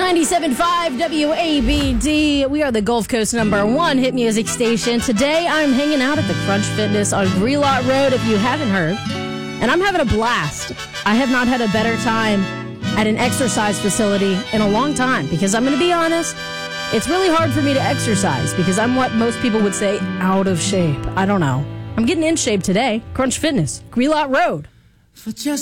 97.5 WABD. We are the Gulf Coast #1 hit music station. Today, I'm hanging out at the Crunch Fitness on Grelot Road, if you haven't heard. And I'm having a blast. I have not had a better time at an exercise facility in a long time, because I'm going to be honest, it's really hard for me to exercise because I'm what most people would say out of shape. I don't know. I'm getting in shape today. Crunch Fitness, Grelot Road. For just